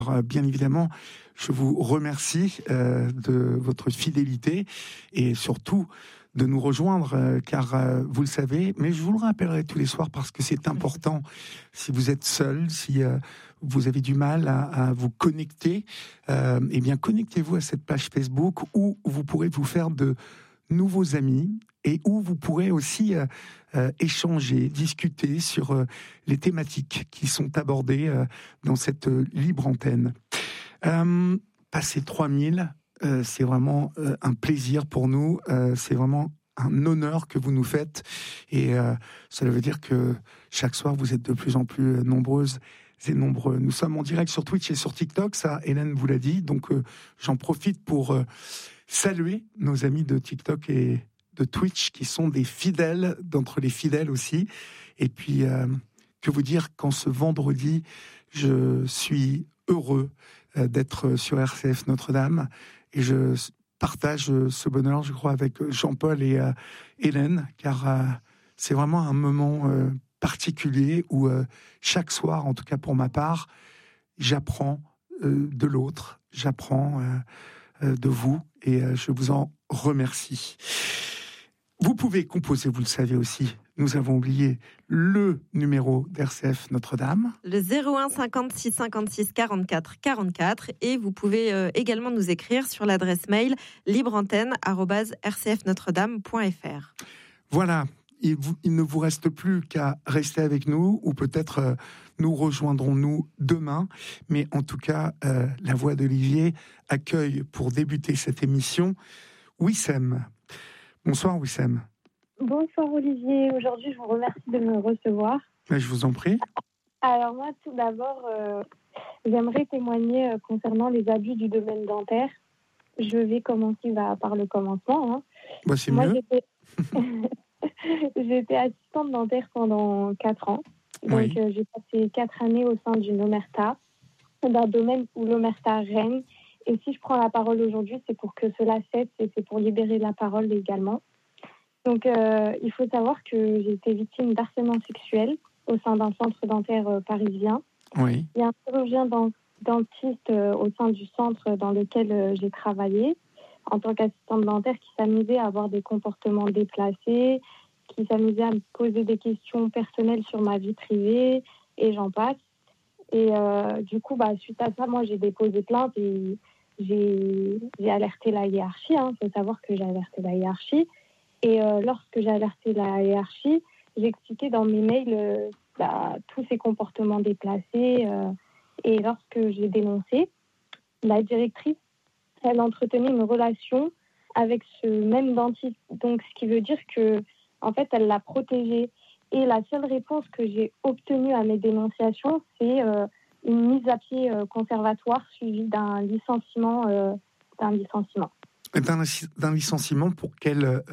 Bien évidemment, je vous remercie de votre fidélité et surtout de nous rejoindre, car vous le savez, mais je vous le rappellerai tous les soirs parce que c'est important. Si vous êtes seul, si vous avez du mal à vous connecter, eh bien connectez-vous à cette page Facebook où vous pourrez vous faire de nouveaux amis et où vous pourrez aussi échanger, discuter sur les thématiques qui sont abordées dans cette libre antenne. Passer 3000, c'est vraiment un plaisir pour nous, c'est vraiment un honneur que vous nous faites et cela veut dire que chaque soir vous êtes de plus en plus nombreuses et nombreux. Nous sommes en direct sur Twitch et sur TikTok, ça Hélène vous l'a dit, donc j'en profite pour saluer nos amis de TikTok et de Twitch qui sont des fidèles, d'entre les fidèles aussi. Et puis, que vous dire qu'en ce vendredi, je suis heureux d'être sur RCF Notre-Dame et je partage ce bonheur, je crois, avec Jean-Paul et Hélène, car c'est vraiment un moment particulier où chaque soir, en tout cas pour ma part, j'apprends de l'autre, j'apprends de vous et je vous en remercie. Vous pouvez composer, vous le savez aussi, nous avons oublié le numéro d'RCF Notre-Dame. Le 01 56 56 44 44 et vous pouvez également nous écrire sur l'adresse mail libreantenne@rcfnotredame.fr. Voilà, il ne vous reste plus qu'à rester avec nous ou peut-être nous rejoindrons-nous demain. Mais en tout cas, la voix d'Olivier accueille pour débuter cette émission Wissem. Bonsoir Wissem. Bonsoir Olivier, aujourd'hui je vous remercie de me recevoir. Je vous en prie. Alors moi tout d'abord, j'aimerais témoigner concernant les abus du domaine dentaire. Je vais commencer par le commencement. Bah, c'est moi, mieux. J'étais assistante dentaire pendant 4 ans. Donc Oui. J'ai passé 4 années au sein d'une omerta, d'un domaine où l'omerta règne. Et si je prends la parole aujourd'hui, c'est pour que cela cesse et c'est pour libérer la parole également. Donc, il faut savoir que j'ai été victime d'harcèlement sexuel au sein d'un centre dentaire parisien. Oui. Il y a un chirurgien dentiste au sein du centre dans lequel j'ai travaillé en tant qu'assistante dentaire qui s'amusait à avoir des comportements déplacés, qui s'amusait à me poser des questions personnelles sur ma vie privée et j'en passe. Et du coup, suite à ça, moi, j'ai déposé plainte et j'ai alerté la hiérarchie. Il faut savoir que j'ai alerté la hiérarchie. Et lorsque j'ai alerté la hiérarchie, j'ai expliqué dans mes mails tous ces comportements déplacés. Et lorsque j'ai dénoncé, la directrice, elle entretenait une relation avec ce même dentiste. Donc, ce qui veut dire que, en fait, elle l'a protégé. Et la seule réponse que j'ai obtenue à mes dénonciations, c'est une mise à pied conservatoire suivie d'un licenciement. D'un licenciement pour quel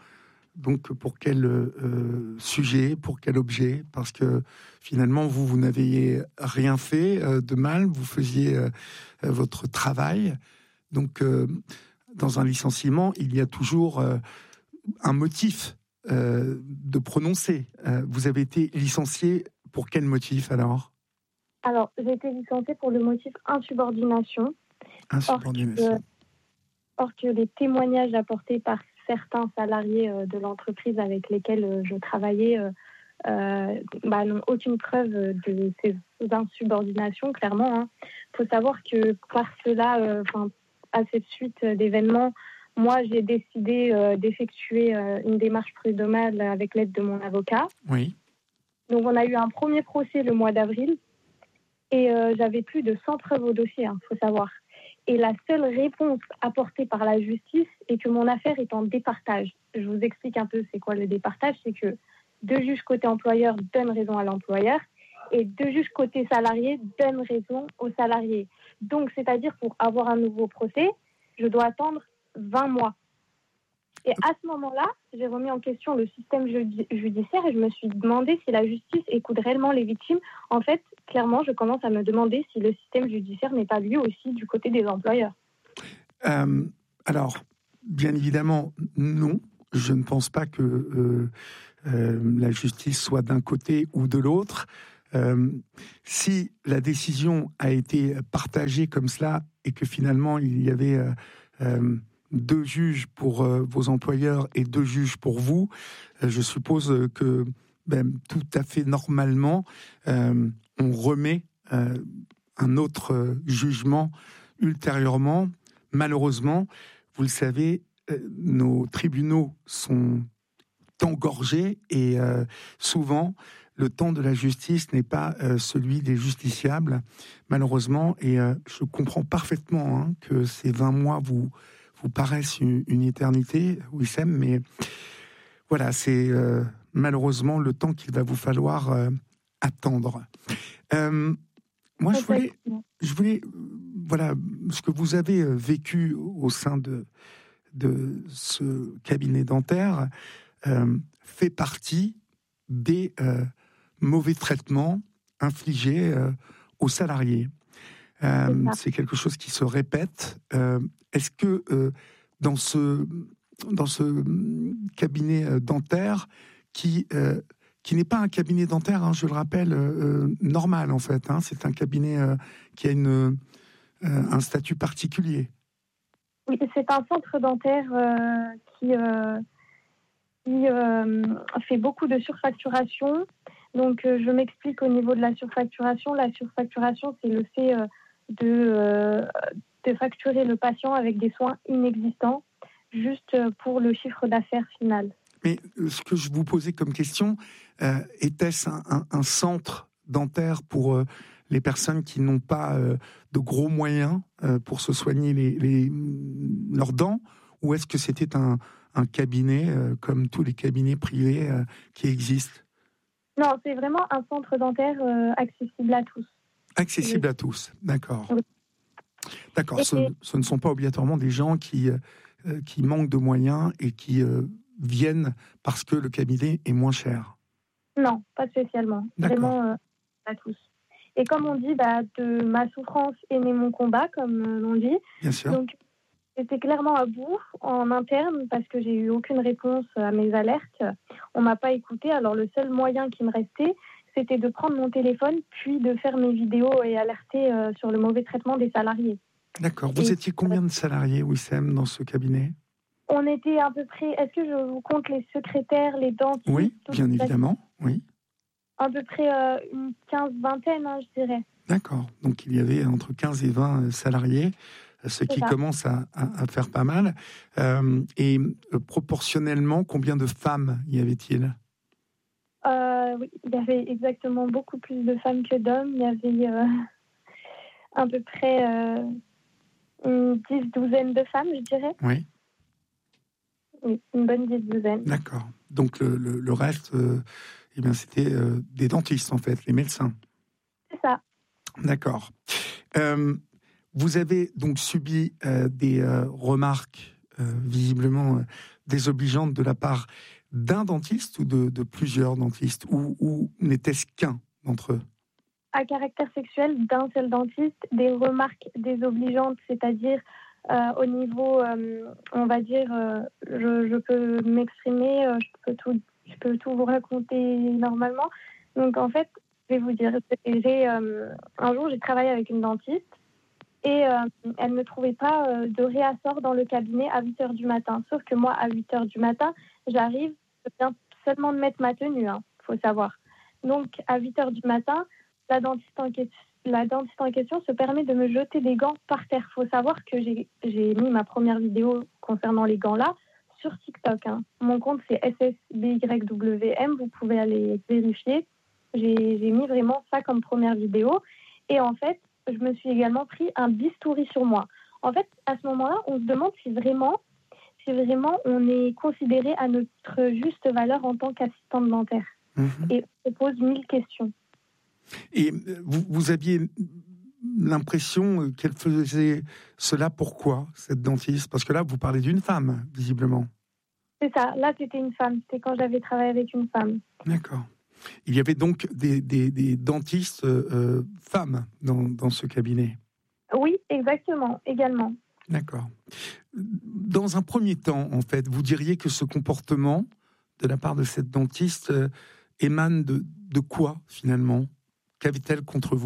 sujet, pour quel objet? Parce que finalement, vous n'aviez rien fait de mal, vous faisiez votre travail. Donc, dans un licenciement, il y a toujours un motif de prononcer. Vous avez été licencié pour quel motif alors? Alors, j'ai été licenciée pour le motif insubordination. Insubordination. Or que les témoignages apportés par certains salariés de l'entreprise avec lesquels je travaillais n'ont aucune preuve de ces insubordinations, clairement. Il faut savoir que par cela, à cette suite d'événements, moi, j'ai décidé d'effectuer une démarche prud'homale avec l'aide de mon avocat. Oui. Donc, on a eu un premier procès le mois d'avril et j'avais plus de 100 preuves au dossier, faut savoir. Et la seule réponse apportée par la justice est que mon affaire est en départage. Je vous explique un peu c'est quoi le départage. C'est que 2 juges côté employeur donnent raison à l'employeur et 2 juges côté salarié donnent raison aux salariés. Donc, c'est-à-dire pour avoir un nouveau procès, je dois attendre 20 mois. Et à ce moment-là, j'ai remis en question le système judiciaire et je me suis demandé si la justice écoute réellement les victimes. En fait, clairement, je commence à me demander si le système judiciaire n'est pas lui aussi du côté des employeurs. Alors, bien évidemment, non. Je ne pense pas que la justice soit d'un côté ou de l'autre. Si la décision a été partagée comme cela et que finalement il y avait 2 juges pour vos employeurs et 2 juges pour vous, je suppose que tout à fait normalement, on remet un autre jugement ultérieurement. Malheureusement, vous le savez, nos tribunaux sont engorgés et souvent le temps de la justice n'est pas celui des justiciables, malheureusement. Et je comprends parfaitement que ces 20 mois vous paraissent une éternité, Wissem, mais voilà, c'est malheureusement le temps qu'il va vous falloir attendre. Moi, je voulais, voilà, ce que vous avez vécu au sein de ce cabinet dentaire fait partie des mauvais traitements infligés aux salariés. C'est quelque chose qui se répète. Est-ce que dans ce cabinet dentaire qui n'est pas un cabinet dentaire, je le rappelle, normal en fait, c'est un cabinet qui a un statut particulier. Oui, c'est un centre dentaire qui fait beaucoup de surfacturation. Donc, je m'explique au niveau de la surfacturation. La surfacturation, c'est le fait de facturer le patient avec des soins inexistants, juste pour le chiffre d'affaires final. Mais ce que je vous posais comme question, était-ce un centre dentaire pour les personnes qui n'ont pas de gros moyens pour se soigner leurs dents, ou est-ce que c'était un cabinet comme tous les cabinets privés qui existent? Non, c'est vraiment un centre dentaire accessible à tous. Accessible à tous, d'accord. Oui. D'accord, ce ne sont pas obligatoirement des gens qui manquent de moyens et qui viennent parce que le cabinet est moins cher. Non, pas spécialement. D'accord. Vraiment à tous. Et comme on dit, de ma souffrance est né mon combat, comme on dit. Bien sûr. Donc, j'étais clairement à bout en interne parce que j'ai eu aucune réponse à mes alertes. On m'a pas écouté. Alors, le seul moyen qui me restait, c'était de prendre mon téléphone puis de faire mes vidéos et alerter sur le mauvais traitement des salariés. D'accord. Vous étiez combien de salariés, Wissem, dans ce cabinet? On était à peu près... Est-ce que je vous compte les secrétaires, les dentistes? Oui, bien évidemment, oui. À peu près une 15-20, je dirais. D'accord. Donc, il y avait entre 15 et 20 salariés, ce qui commence à faire pas mal. Et proportionnellement, combien de femmes y avait-il? Oui, il y avait exactement beaucoup plus de femmes que d'hommes. Il y avait à peu près une 10-12 de femmes, je dirais. Oui. Oui, une bonne 10-12. D'accord. Donc, le reste, c'était des dentistes, en fait, les médecins. C'est ça. D'accord. Vous avez donc subi des remarques visiblement désobligeantes de la part d'un dentiste ou de plusieurs dentistes, ou n'était-ce qu'un d'entre eux? À caractère sexuel d'un seul dentiste, des remarques désobligeantes, c'est-à-dire au niveau, on va dire, je peux m'exprimer, je peux tout vous raconter normalement. Donc en fait, je vais vous dire, un jour j'ai travaillé avec une dentiste et elle ne trouvait pas de réassort dans le cabinet à 8h du matin. Sauf que moi, à 8h du matin, j'arrive, je viens seulement de mettre ma tenue, faut savoir. Donc à 8h du matin, la dentiste en question se permet de me jeter des gants par terre. Il faut savoir que j'ai mis ma première vidéo concernant les gants-là sur TikTok. Mon compte, c'est SSBYWM. Vous pouvez aller vérifier. J'ai mis vraiment ça comme première vidéo. Et en fait, je me suis également pris un bistouri sur moi. En fait, à ce moment-là, on se demande si vraiment on est considéré à notre juste valeur en tant qu'assistante dentaire. Et on se pose 1000 questions. Et vous aviez l'impression qu'elle faisait cela pourquoi, cette dentiste? Parce que là, vous parlez d'une femme, visiblement. C'est ça. Là, c'était une femme. C'était quand j'avais travaillé avec une femme. D'accord. Il y avait donc des dentistes femmes dans ce cabinet? Oui, exactement, également. D'accord. Dans un premier temps, en fait, vous diriez que ce comportement de la part de cette dentiste émane de quoi, finalement? Qu'avait-elle contre vous ?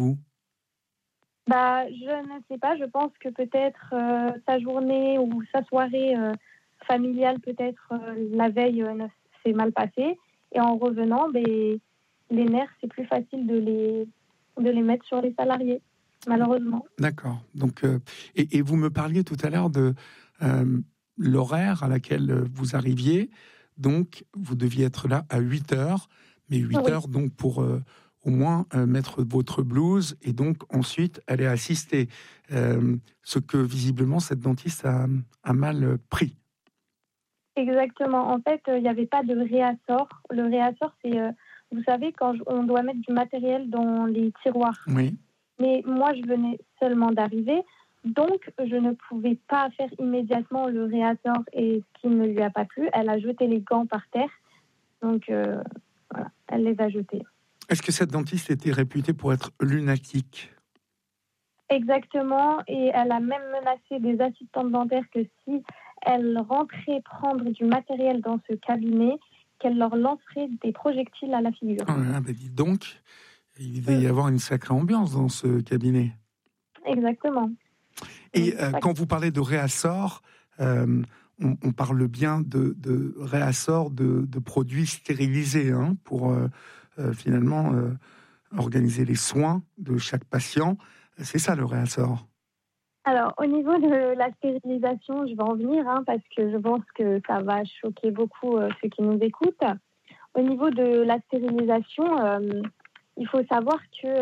Je ne sais pas. Je pense que peut-être sa journée ou sa soirée familiale, peut-être la veille, s'est mal passée. Et en revenant, les nerfs, c'est plus facile de les mettre sur les salariés, malheureusement. D'accord. Donc, et vous me parliez tout à l'heure de l'horaire à laquelle vous arriviez. Donc, vous deviez être là à 8 heures, mais 8 heures donc pour au moins mettre votre blouse et donc ensuite aller assister. Ce que visiblement cette dentiste a mal pris. Exactement. En fait, il n'y avait pas de réassort. Le réassort, c'est, vous savez, quand on doit mettre du matériel dans les tiroirs. Oui. Mais moi, je venais seulement d'arriver, donc je ne pouvais pas faire immédiatement le réassort et ce qui ne lui a pas plu, elle a jeté les gants par terre. Donc, voilà, elle les a jetés. Est-ce que cette dentiste était réputée pour être lunatique ? Exactement. Et elle a même menacé des assistantes dentaires que si elles rentraient prendre du matériel dans ce cabinet, qu'elle leur lancerait des projectiles à la figure. Dis donc, il devait y avoir une sacrée ambiance dans ce cabinet. Exactement. Et quand vous parlez de réassort, on parle bien de réassort de produits stérilisés pour finalement organiser les soins de chaque patient. C'est ça le réassort. Alors, au niveau de la stérilisation, je vais en venir parce que je pense que ça va choquer beaucoup ceux qui nous écoutent. Au niveau de la stérilisation, il faut savoir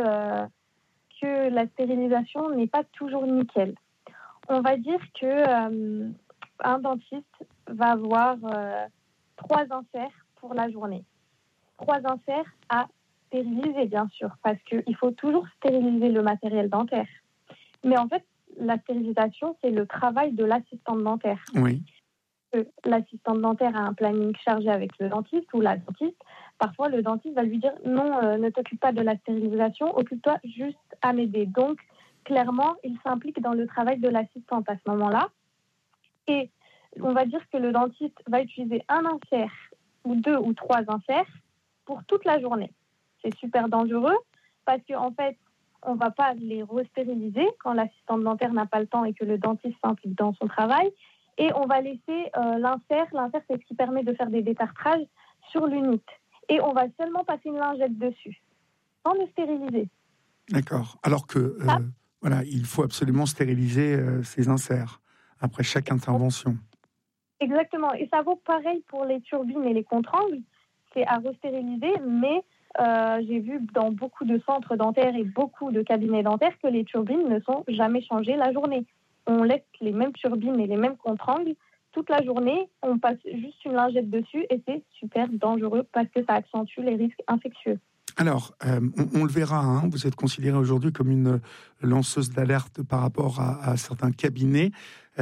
que la stérilisation n'est pas toujours nickel. On va dire que un dentiste va avoir 3 inserts pour la journée. 3 inserts à stériliser, bien sûr, parce qu'il faut toujours stériliser le matériel dentaire. Mais en fait, la stérilisation, c'est le travail de l'assistante dentaire. Oui. L'assistante dentaire a un planning chargé avec le dentiste ou la dentiste. Parfois, le dentiste va lui dire « Non, ne t'occupe pas de la stérilisation, occupe-toi juste à m'aider. » Donc, clairement, il s'implique dans le travail de l'assistante à ce moment-là. Et on va dire que le dentiste va utiliser un insert ou 2 ou 3 inserts pour toute la journée. C'est super dangereux parce qu'en fait, on ne va pas les restériliser quand l'assistante dentaire n'a pas le temps et que le dentiste s'implique dans son travail. Et on va laisser l'insert. L'insert, c'est ce qui permet de faire des détartrages sur l'unité. Et on va seulement passer une lingette dessus, sans le stériliser. D'accord. Alors que, il faut absolument stériliser ces inserts après chaque intervention. Exactement. Et ça vaut pareil pour les turbines et les contre-angles. C'est à restériliser, mais j'ai vu dans beaucoup de centres dentaires et beaucoup de cabinets dentaires que les turbines ne sont jamais changées la journée. On laisse les mêmes turbines et les mêmes contre-angles toute la journée. On passe juste une lingette dessus et c'est super dangereux parce que ça accentue les risques infectieux. Alors, on le verra, vous êtes considérée aujourd'hui comme une lanceuse d'alerte par rapport à certains cabinets,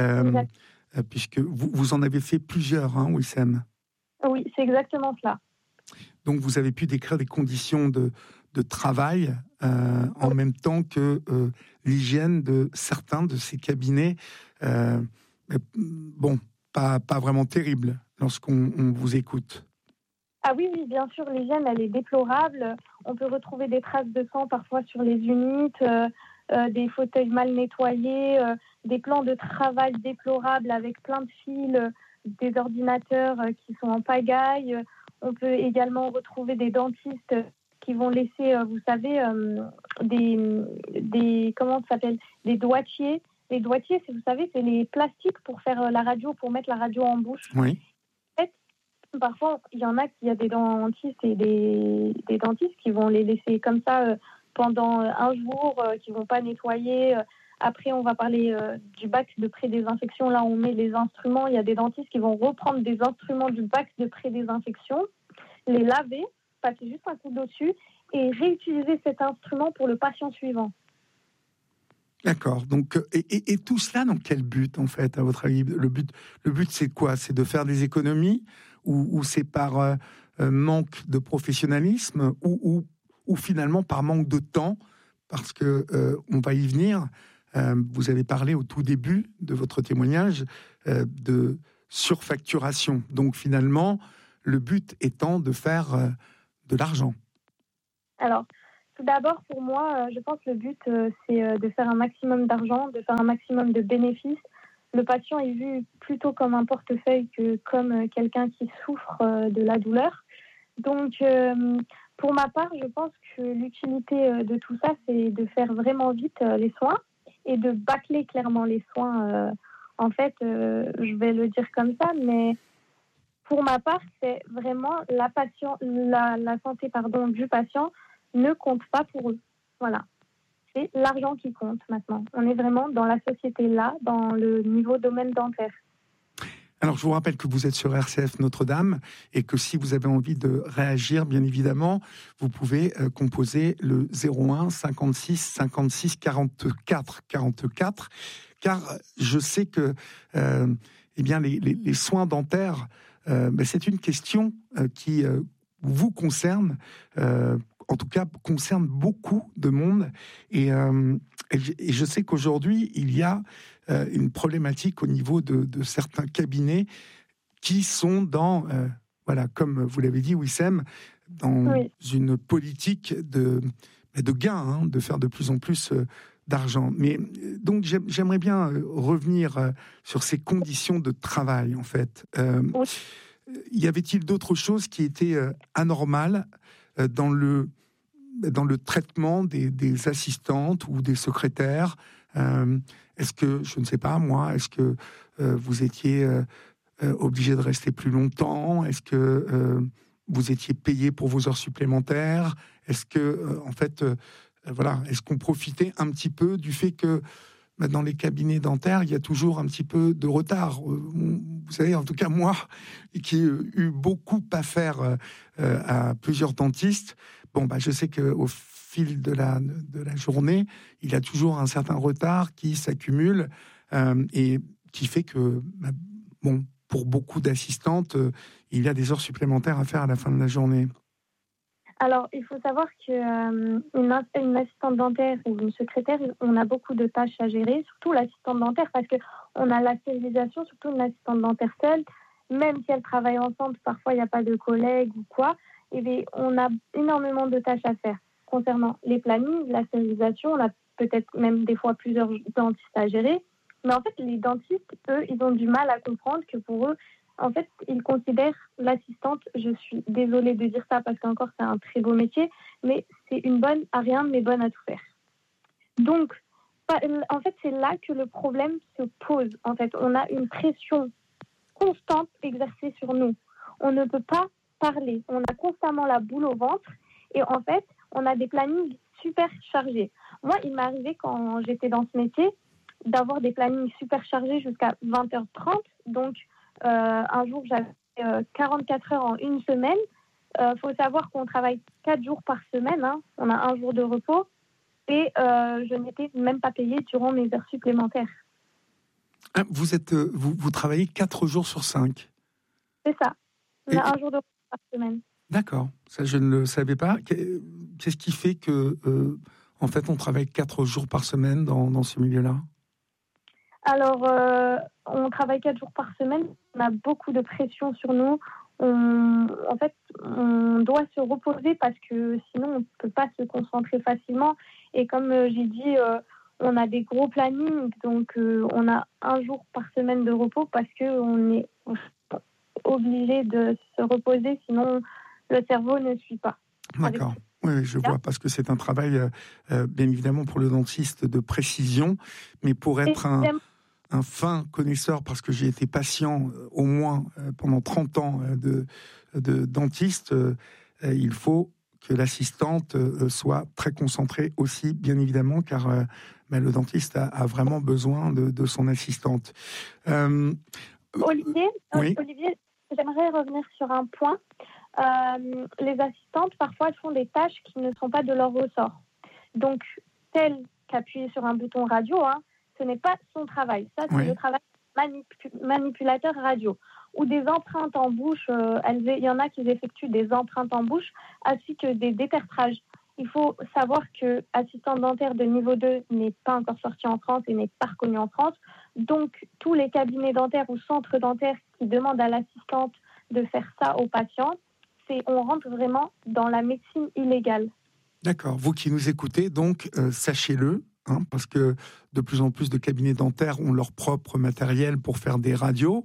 puisque vous en avez fait plusieurs, Wissem. Oui, c'est exactement cela. Donc, vous avez pu décrire des conditions de travail en même temps que l'hygiène de certains de ces cabinets. Pas vraiment terrible lorsqu'on vous écoute. Ah oui, bien sûr, l'hygiène, elle est déplorable. On peut retrouver des traces de sang parfois sur les unités, des fauteuils mal nettoyés, des plans de travail déplorables avec plein de fils, des ordinateurs qui sont en pagaille. On peut également retrouver des dentistes qui vont laisser, vous savez, des doigtiers. Les doigtiers, vous savez, c'est les plastiques pour faire la radio, pour mettre la radio en bouche. Oui. Parfois, il y a des dentistes et des dentistes qui vont les laisser comme ça pendant un jour, qui ne vont pas nettoyer. Après, on va parler du bac de pré-désinfection. Là, on met les instruments. Il y a des dentistes qui vont reprendre des instruments du bac de pré-désinfection, les laver, passer juste un coup d'eau dessus et réutiliser cet instrument pour le patient suivant. D'accord. Donc, et tout cela dans quel but, en fait, à votre avis ? Le but, c'est quoi ? C'est de faire des économies ou c'est par manque de professionnalisme ou finalement par manque de temps ? Parce que on va y venir. Vous avez parlé au tout début de votre témoignage de surfacturation. Donc, finalement, le but étant de faire de l'argent. Alors, Tout d'abord, pour moi, je pense que le but, c'est de faire un maximum d'argent, de faire un maximum de bénéfices. Le patient est vu plutôt comme un portefeuille que comme quelqu'un qui souffre de la douleur. Donc, pour ma part, je pense que l'utilité de tout ça, c'est de faire vraiment vite les soins et de bâcler clairement les soins. En fait, je vais le dire comme ça, mais pour ma part, c'est vraiment la santé du patient ne compte pas pour eux. Voilà. C'est l'argent qui compte maintenant. On est vraiment dans la société là, dans le niveau domaine dentaire. Alors, je vous rappelle que vous êtes sur RCF Notre-Dame et que si vous avez envie de réagir, bien évidemment, vous pouvez composer le 01 56 56 44 44, car je sais que eh bien, les soins dentaires, c'est une question qui vous concerne, en tout cas concerne beaucoup de monde, et je sais qu'aujourd'hui, il y a une problématique au niveau de certains cabinets qui sont dans, voilà, comme vous l'avez dit, Wissem, dans une politique de gain, de faire de plus en plus d'argent. Mais donc, j'aimerais bien revenir sur ces conditions de travail, en fait. Y avait-il d'autres choses qui étaient anormales dans le traitement des assistantes ou des secrétaires? Est-ce que, je ne sais pas moi, est-ce que vous étiez obligé de rester plus longtemps? Est-ce que vous étiez payé pour vos heures supplémentaires? Est-ce que, en fait, voilà, est-ce qu'on profitait un petit peu du fait que dans les cabinets dentaires, il y a toujours un petit peu de retard? Vous savez, en tout cas, moi, qui ai eu beaucoup à faire à plusieurs dentistes, je sais qu'au fil de la journée, il y a toujours un certain retard qui s'accumule et qui fait que, pour beaucoup d'assistantes, il y a des heures supplémentaires à faire à la fin de la journée. Alors, il faut savoir qu'une assistante dentaire ou une secrétaire, on a beaucoup de tâches à gérer, surtout l'assistante dentaire, parce qu'on a la stérilisation, surtout une assistante dentaire seule, même si elle travaille ensemble, parfois il n'y a pas de collègues ou quoi, et bien, on a énormément de tâches à faire. Concernant les plannings, la stérilisation, on a peut-être même des fois plusieurs dentistes à gérer, mais en fait, les dentistes, eux, ils ont du mal à comprendre que pour eux, en fait, ils considèrent l'assistante, je suis désolée de dire ça parce qu'encore c'est un très beau métier, mais c'est une bonne à rien, mais bonne à tout faire. Donc, en fait, c'est là que le problème se pose. En fait, on a une pression constante exercée sur nous. On ne peut pas parler. On a constamment la boule au ventre et en fait, on a des plannings super chargés. Moi, il m'est arrivé quand j'étais dans ce métier d'avoir des plannings super chargés jusqu'à 20h30. Donc, un jour, j'avais 44 heures en une semaine. Faut savoir qu'on travaille 4 jours par semaine. On a un jour de repos. Et je n'étais même pas payée durant mes heures supplémentaires. Vous travaillez 4 jours sur 5? C'est ça. On a un jour de repos par semaine. D'accord. Ça, je ne le savais pas. Qu'est-ce qui fait que, en fait, on travaille 4 jours par semaine dans ce milieu-là? Alors, on travaille 4 jours par semaine. On a beaucoup de pression sur nous. En fait, on doit se reposer parce que sinon, on ne peut pas se concentrer facilement. Et comme j'ai dit, on a des gros plannings. Donc, on a un jour par semaine de repos parce qu'on est obligé de se reposer. Sinon, le cerveau ne suit pas. D'accord. Oui, je vois, parce que c'est un travail, bien évidemment, pour le dentiste de précision, mais pour être un fin connaisseur, parce que j'ai été patient au moins pendant 30 ans de dentiste, il faut que l'assistante soit très concentrée aussi, bien évidemment, car le dentiste a vraiment besoin de son assistante. Olivier, oui. Olivier, j'aimerais revenir sur un point. Les assistantes, parfois, elles font des tâches qui ne sont pas de leur ressort. Donc, tel qu'appuyer sur un bouton radio, ce n'est pas son travail. Ça, c'est le travail manipulateur radio. Ou des empreintes en bouche. Il y en a qui effectuent des empreintes en bouche, ainsi que des détertrages. Il faut savoir que assistante dentaire de niveau 2 n'est pas encore sorti en France et n'est pas reconnu en France. Donc, tous les cabinets dentaires ou centres dentaires qui demandent à l'assistante de faire ça aux patients, on rentre vraiment dans la médecine illégale. D'accord. Vous qui nous écoutez, donc, sachez-le, hein, parce que de plus en plus de cabinets dentaires ont leur propre matériel pour faire des radios.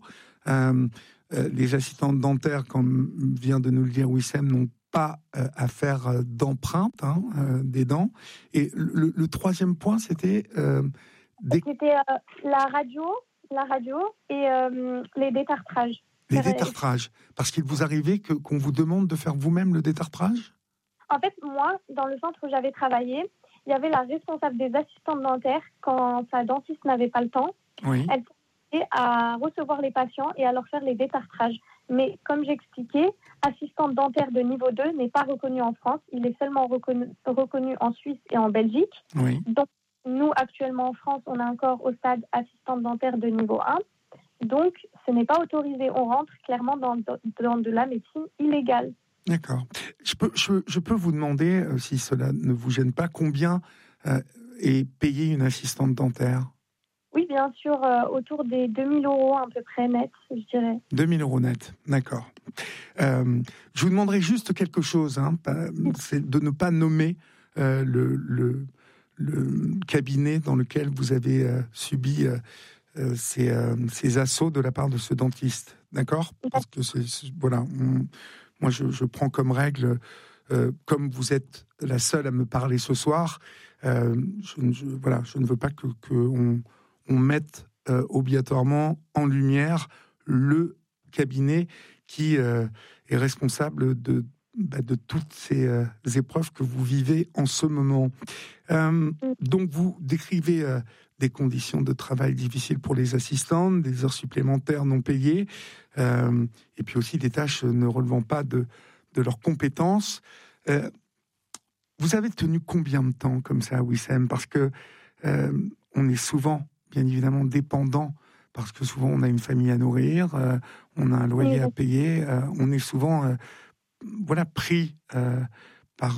Les assistantes dentaires, comme vient de nous le dire Wissem, n'ont pas à faire d'empreinte des dents. Et le troisième point, c'était... C'était la radio et les détartrages. Les détartrages. Parce qu'il vous arrivait qu'on vous demande de faire vous-même le détartrage ? En fait, moi, dans le centre où j'avais travaillé, il y avait la responsable des assistantes dentaires quand sa dentiste n'avait pas le temps. Oui. Elle commençait à recevoir les patients et à leur faire les détartrages. Mais comme j'expliquais, assistante dentaire de niveau 2 n'est pas reconnue en France. Il est seulement reconnu en Suisse et en Belgique. Oui. Donc, nous, actuellement en France, on est encore au stade assistante dentaire de niveau 1. Donc, ce n'est pas autorisé. On rentre clairement dans de la médecine illégale. D'accord. Je peux vous demander, si cela ne vous gêne pas, combien est payée une assistante dentaire ? Oui, bien sûr, autour des 2 000 € à peu près net, je dirais. 2 000 € net, d'accord. Je vous demanderai juste quelque chose, c'est de ne pas nommer le cabinet dans lequel vous avez subi ces assauts de la part de ce dentiste, d'accord ? Parce que voilà, moi je prends comme règle, comme vous êtes la seule à me parler ce soir, je ne veux pas qu'on mette obligatoirement en lumière le cabinet qui est responsable de toutes ces épreuves que vous vivez en ce moment. Donc vous décrivez des conditions de travail difficiles pour les assistantes, des heures supplémentaires non payées, et puis aussi des tâches ne relevant pas de leurs compétences. Vous avez tenu combien de temps comme ça, Wissem ? Parce que on est souvent, bien évidemment, dépendant, parce que souvent on a une famille à nourrir, on a un loyer à payer, on est souvent pris par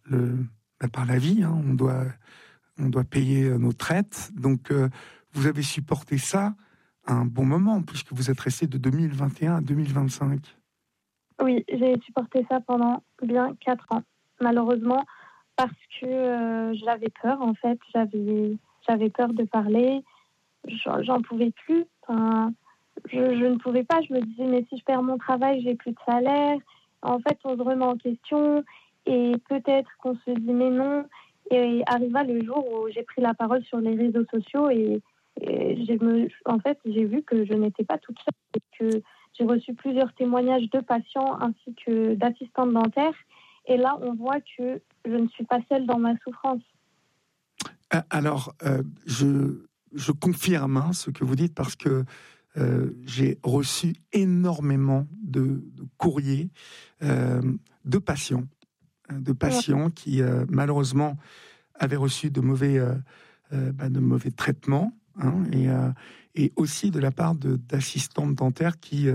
la vie, on doit payer nos traites. Donc, vous avez supporté ça un bon moment, puisque vous êtes resté de 2021 à 2025. Oui, j'ai supporté ça pendant bien 4 ans, malheureusement, parce que j'avais peur, en fait. J'avais peur de parler, j'en pouvais plus. Enfin, je ne pouvais pas, je me disais, mais si je perds mon travail, j'ai plus de salaire. En fait, on se remet en question, et peut-être qu'on se dit, mais non. Et arriva le jour où j'ai pris la parole sur les réseaux sociaux et j'ai vu que je n'étais pas toute seule et que j'ai reçu plusieurs témoignages de patients ainsi que d'assistantes dentaires. Et là, on voit que je ne suis pas seule dans ma souffrance. Alors, je confirme ce que vous dites parce que j'ai reçu énormément de courriers de patients qui malheureusement avaient reçu de mauvais traitements, et aussi de la part d'assistantes dentaires qui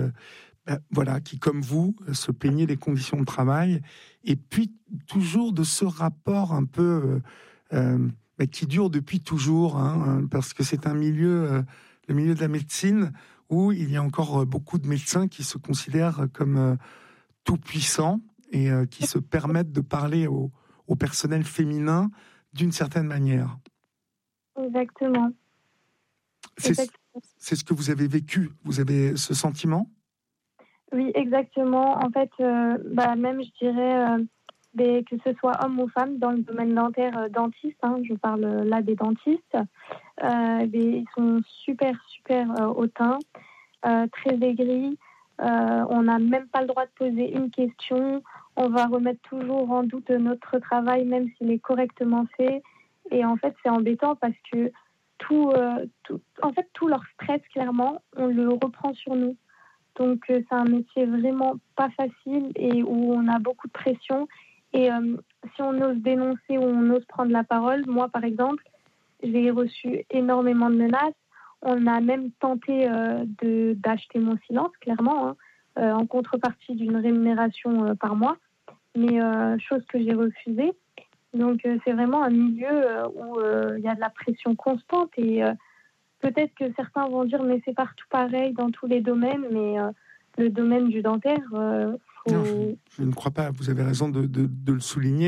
comme vous se plaignaient des conditions de travail, et puis toujours de ce rapport un peu qui dure depuis toujours, parce que c'est un milieu, le milieu de la médecine, où il y a encore beaucoup de médecins qui se considèrent comme tout puissants et qui se permettent de parler au personnel féminin d'une certaine manière. Exactement. C'est ce que vous avez vécu. Vous avez ce sentiment ? Oui, exactement. En fait, même je dirais que ce soit homme ou femme dans le domaine dentaire, dentiste, je parle là des dentistes, ils sont super hautains, très aigris. On n'a même pas le droit de poser une question. On va remettre toujours en doute notre travail, même s'il est correctement fait. Et en fait, c'est embêtant parce que tout leur stress, clairement, on le reprend sur nous. Donc, c'est un métier vraiment pas facile et où on a beaucoup de pression. Et si on ose dénoncer ou on ose prendre la parole, moi, par exemple, j'ai reçu énormément de menaces. On a même tenté d'acheter mon silence, clairement, en contrepartie d'une rémunération par mois, mais chose que j'ai refusée. Donc, c'est vraiment un milieu où il y a de la pression constante et peut-être que certains vont dire mais c'est partout pareil dans tous les domaines, mais le domaine du dentaire... Non, je ne crois pas. Vous avez raison de le souligner.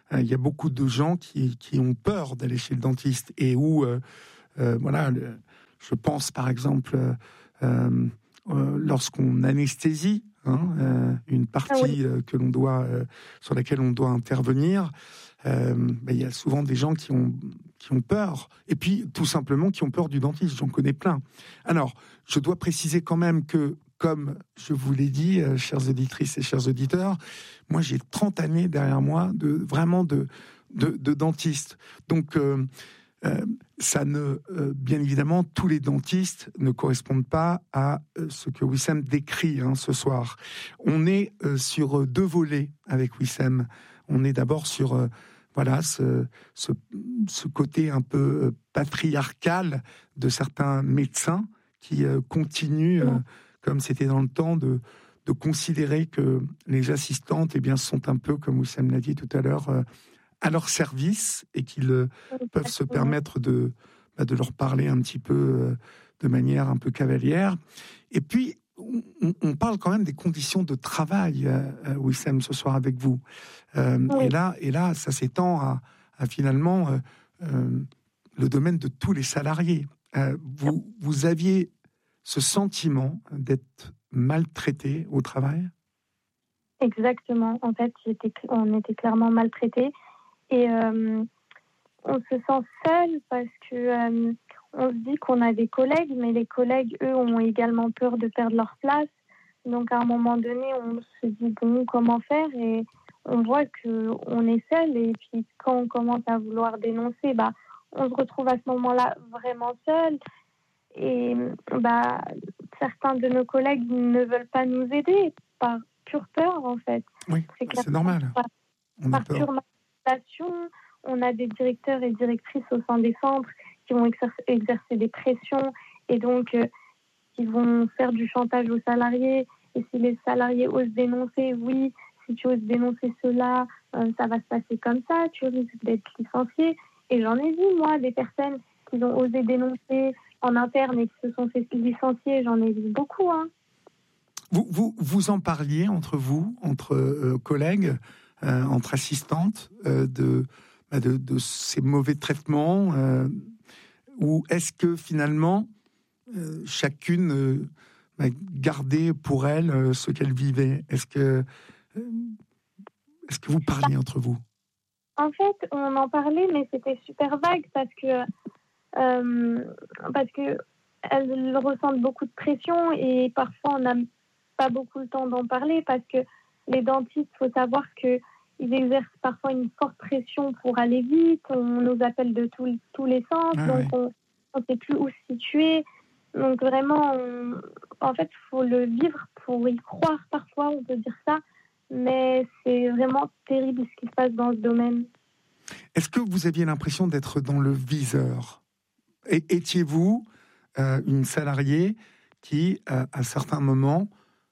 il y a beaucoup de gens qui ont peur d'aller chez le dentiste et où, voilà, je pense par exemple lorsqu'on anesthésie une partie que l'on doit, sur laquelle on doit intervenir, il y a souvent des gens qui ont peur, et puis tout simplement qui ont peur du dentiste. J'en connais plein. Alors, je dois préciser quand même que, comme je vous l'ai dit, chères auditrices et chers auditeurs, moi j'ai 30 années derrière moi de dentiste. Donc, bien évidemment, tous les dentistes ne correspondent pas à ce que Wissem décrit ce soir. On est sur deux volets avec Wissem. On est d'abord sur ce côté un peu patriarcal de certains médecins qui continuent, comme c'était dans le temps, de considérer que les assistantes sont un peu, comme Wissem l'a dit tout à l'heure, à leur service, et qu'ils peuvent se permettre de leur parler un petit peu de manière un peu cavalière. Et puis, on parle quand même des conditions de travail, Wissem, ce soir avec vous. Et là, ça s'étend à finalement le domaine de tous les salariés. Vous aviez ce sentiment d'être maltraité au travail ? Exactement. En fait, on était clairement maltraités. Et on se sent seul parce que on se dit qu'on a des collègues, mais les collègues, eux, ont également peur de perdre leur place. Donc, à un moment donné, on se dit, bon, comment faire ? Et on voit qu'on est seul. Et puis, quand on commence à vouloir dénoncer, on se retrouve à ce moment-là vraiment seul. Et certains de nos collègues ne veulent pas nous aider par pure peur, en fait. Oui, c'est normal. Par pure manipulation. On a des directeurs et directrices au sein des centres qui vont exercer des pressions et donc qui vont faire du chantage aux salariés. Et si les salariés osent dénoncer, oui, si tu oses dénoncer cela, ça va se passer comme ça, tu risques d'être licencié. Et j'en ai vu, moi, des personnes qui ont osé dénoncer en interne et qui se sont fait licencier, j'en ai vu beaucoup. Vous en parliez entre vous, entre collègues, entre assistantes, de ces mauvais traitements, ou est-ce que finalement chacune gardait pour elle ce qu'elle vivait ? Est-ce que vous parliez entre vous ? En fait, on en parlait, mais c'était super vague parce que elles ressentent beaucoup de pression et parfois on n'a pas beaucoup le temps d'en parler parce que les dentistes, il faut savoir qu'ils exercent parfois une forte pression pour aller vite. On nous appelle de tous les sens, donc on ne sait plus où se situer. Donc vraiment, en fait, il faut le vivre pour y croire parfois, on peut dire ça. Mais c'est vraiment terrible ce qui se passe dans ce domaine. Est-ce que vous aviez l'impression d'être dans le viseur ? Étiez-vous une salariée qui, à certains moments,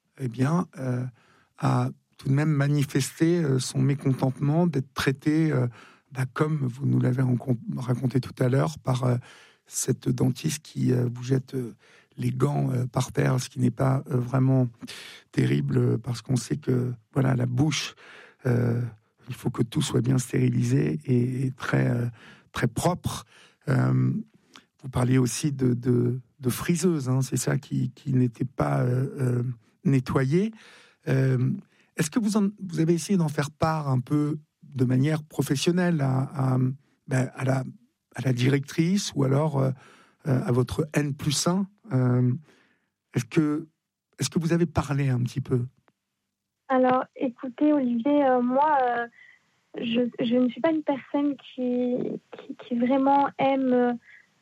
a tout de même manifesté son mécontentement d'être traitée, comme vous nous l'avez raconté tout à l'heure, par cette dentiste qui vous jette les gants par terre, ce qui n'est pas vraiment terrible, parce qu'on sait que la bouche, il faut que tout soit bien stérilisé et très, très propre. Vous parliez aussi de friseuses, c'est ça qui n'était pas nettoyé. Est-ce que vous avez essayé d'en faire part un peu de manière professionnelle à la directrice ou alors à votre N+1 ? Est-ce que vous avez parlé un petit peu ? Alors, écoutez, Olivier, moi, je ne suis pas une personne qui vraiment aime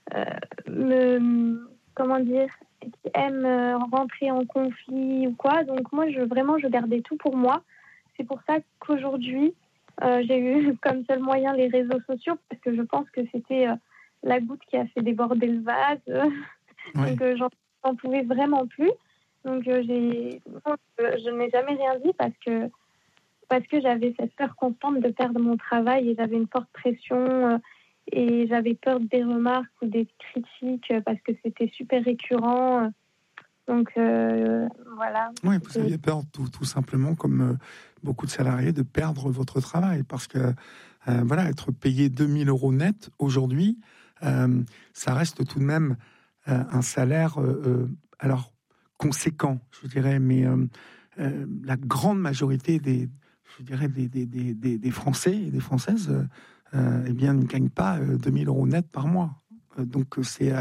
qui aime rentrer en conflit ou quoi. Donc moi, je gardais tout pour moi. C'est pour ça qu'aujourd'hui, j'ai eu comme seul moyen les réseaux sociaux, parce que je pense que c'était la goutte qui a fait déborder le vase. Oui. Donc j'en pouvais vraiment plus. Donc je n'ai jamais rien dit parce que j'avais cette peur constante de perdre mon travail et j'avais une forte pression et j'avais peur des remarques ou des critiques parce que c'était super récurrent. Donc voilà. Oui, vous aviez peur tout simplement, comme beaucoup de salariés, de perdre votre travail, parce que voilà, être payé 2 000 € net aujourd'hui, ça reste tout de même un salaire, alors conséquent, je dirais, mais la grande majorité des Français et des Françaises, eh bien, ne gagnent pas 2 000 € net par mois. Donc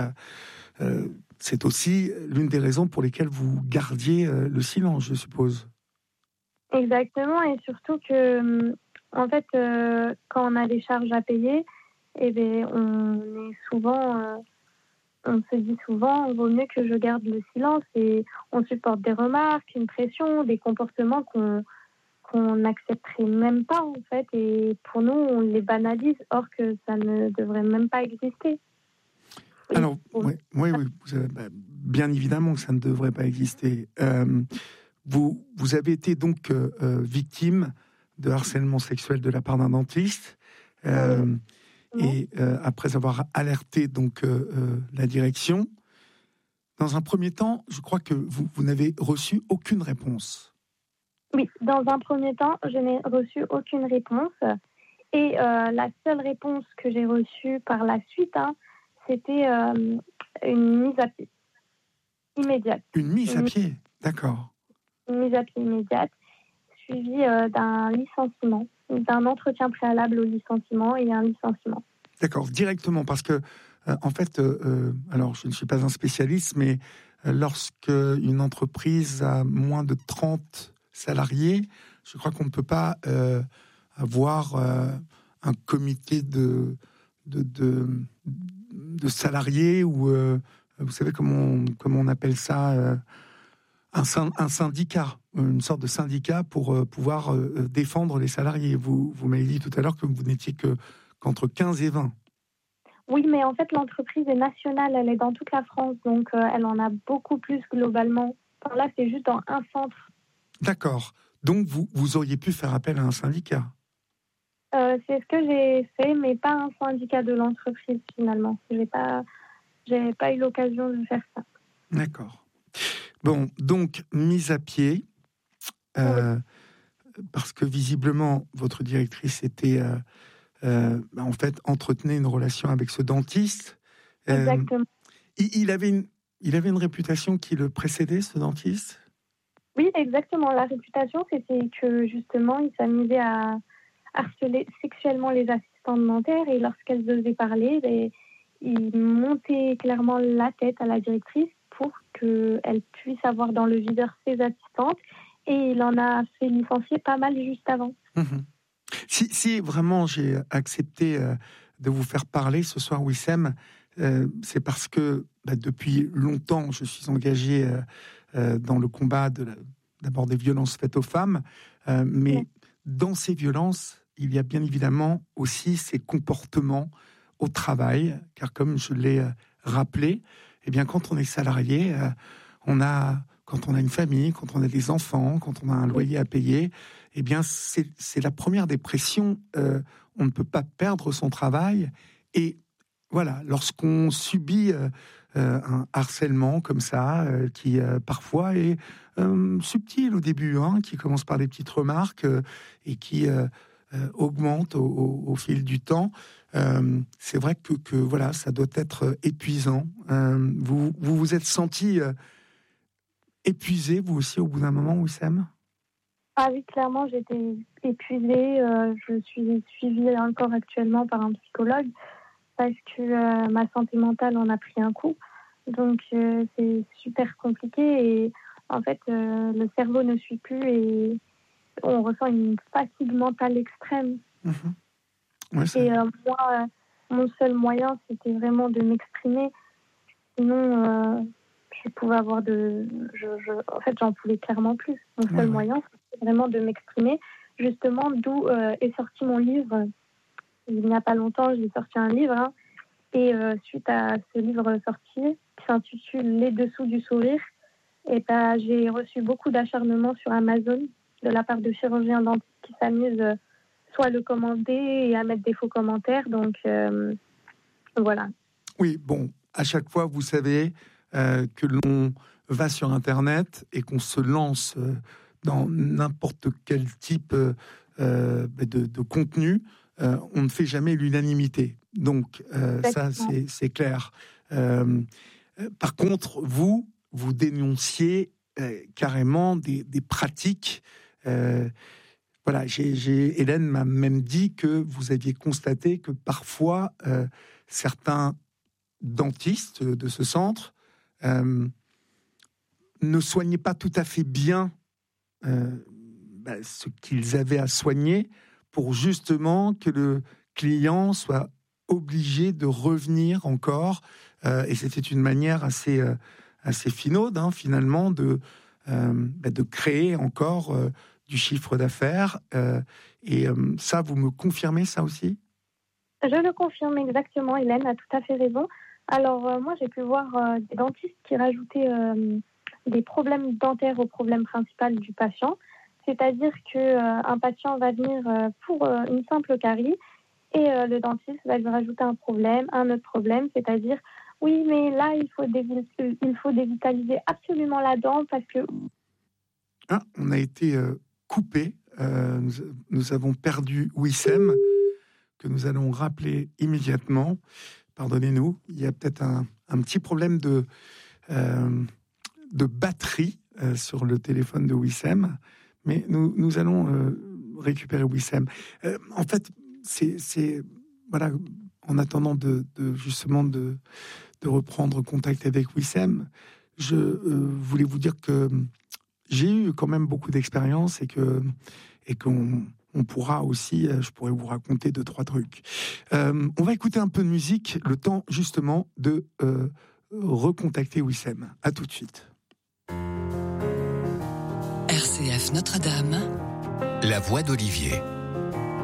c'est aussi l'une des raisons pour lesquelles vous gardiez le silence, je suppose. Exactement, et surtout que, en fait, quand on a des charges à payer, eh bien, on se dit souvent, il vaut mieux que je garde le silence, et on supporte des remarques, une pression, des comportements qu'on n'accepterait même pas, en fait, et pour nous, on les banalise, or que ça ne devrait même pas exister. Alors, oui, bien évidemment que ça ne devrait pas exister. Vous avez été donc victime de harcèlement sexuel de la part d'un dentiste, et après avoir alerté donc la direction, dans un premier temps, je crois que vous n'avez reçu aucune réponse. Oui, dans un premier temps, je n'ai reçu aucune réponse, et la seule réponse que j'ai reçue par la suite, c'était une mise à pied immédiate. Une mise à pied, d'accord. Une mise à pied immédiate, suivie d'un licenciement, d'un entretien préalable au licenciement et un licenciement. D'accord, directement, parce que, en fait, alors je ne suis pas un spécialiste, mais lorsque une entreprise a moins de 30 salariés, je crois qu'on ne peut pas avoir un comité de salariés, ou vous savez comment on appelle ça, un syndicat, une sorte de syndicat pour pouvoir défendre les salariés. Vous m'avez dit tout à l'heure que vous n'étiez qu'entre 15 et 20. Oui, mais en fait, l'entreprise est nationale, elle est dans toute la France, donc elle en a beaucoup plus globalement. Enfin, là, c'est juste dans un centre. D'accord. Donc, vous auriez pu faire appel à un syndicat. C'est ce que j'ai fait, mais pas un syndicat de l'entreprise, finalement. J'ai pas eu l'occasion de faire ça. D'accord. Bon, donc, mise à pied, parce que visiblement, votre directrice était, en fait, entretenait une relation avec ce dentiste. Exactement. Il avait une réputation qui le précédait, ce dentiste ? Oui, exactement. La réputation, c'était que, justement, il s'amusait à harceler sexuellement les assistantes dentaires, et lorsqu'elles osaient parler, il montait clairement la tête à la directrice pour qu'elle puisse avoir dans le viseur ses assistantes, et il en a fait licencier pas mal juste avant. Si vraiment j'ai accepté de vous faire parler ce soir, Wissem, c'est parce que depuis longtemps, je suis engagé dans le combat d'abord des violences faites aux femmes, mais dans ces violences, il y a bien évidemment aussi ces comportements au travail, car comme je l'ai rappelé, eh bien, quand on est salarié, quand on a une famille, quand on a des enfants, quand on a un loyer à payer, eh bien, c'est la première des pressions. On ne peut pas perdre son travail. Et voilà, lorsqu'on subit un harcèlement comme ça, qui parfois est subtil au début, qui commence par des petites remarques et qui augmente au fil du temps, c'est vrai que voilà, ça doit être épuisant. Vous êtes senti épuisé, vous aussi, au bout d'un moment, Wissem ? Ah oui, clairement, j'étais épuisée. Je suis suivie encore actuellement par un psychologue parce que ma santé mentale en a pris un coup. Donc, c'est super compliqué, et en fait, le cerveau ne suit plus et on ressent une fatigue mentale extrême. Ouais, et moi, mon seul moyen, c'était vraiment de m'exprimer. Sinon, je pouvais avoir en fait, j'en pouvais clairement plus. Mon seul moyen, c'était vraiment de m'exprimer. Justement, d'où est sorti mon livre. Il n'y a pas longtemps, j'ai sorti un livre. Et suite à ce livre sorti, qui s'intitule Les Dessous du sourire, et j'ai reçu beaucoup d'acharnement sur Amazon de la part de chirurgiens dentistes qui s'amusent soit à le commander et à mettre des faux commentaires. Donc, voilà. Oui, bon, à chaque fois, vous savez que l'on va sur Internet et qu'on se lance dans n'importe quel type de contenu, on ne fait jamais l'unanimité. Donc, ça, c'est clair. Par contre, vous dénonciez carrément des pratiques. Voilà, Hélène m'a même dit que vous aviez constaté que parfois, certains dentistes de ce centre ne soignaient pas tout à fait bien ce qu'ils avaient à soigner pour justement que le client soit obligé de revenir encore. Et c'était une manière assez finaude, finalement, de créer encore du chiffre d'affaires. Et ça, vous me confirmez ça aussi ? Je le confirme exactement, Hélène a tout à fait raison. Alors, moi, j'ai pu voir des dentistes qui rajoutaient des problèmes dentaires au problème principal du patient. C'est-à-dire qu'un patient va venir pour une simple carie et le dentiste va lui rajouter un autre problème, c'est-à-dire oui, mais là, il faut dévitaliser absolument la dent parce que... on a été coupé. Nous avons perdu Wissem, que nous allons rappeler immédiatement. Pardonnez-nous, il y a peut-être un petit problème de batterie sur le téléphone de Wissem, mais nous allons récupérer Wissem. En fait, c'est voilà, en attendant justement de reprendre contact avec Wissem, je voulais vous dire que j'ai eu quand même beaucoup d'expérience et qu'on pourra aussi, je pourrais vous raconter 2-3 trucs. On va écouter un peu de musique, le temps justement de recontacter Wissem. À tout de suite. RCF Notre-Dame. La voix d'Olivier.